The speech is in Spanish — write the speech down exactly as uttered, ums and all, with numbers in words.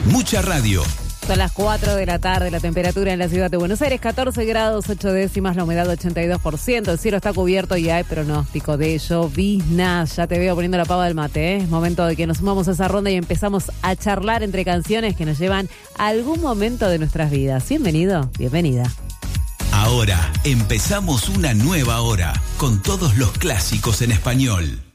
Mucha radio. Son las cuatro de la tarde, la temperatura en la ciudad de Buenos Aires, catorce grados, ocho décimas, la humedad ochenta y dos por ciento. El cielo está cubierto y hay pronóstico de lloviznas. Ya te veo poniendo la pava del mate, ¿eh? Es momento de que nos sumamos a esa ronda y empezamos a charlar entre canciones que nos llevan a algún momento de nuestras vidas. Bienvenido, bienvenida. Ahora empezamos una nueva hora con todos los clásicos en español.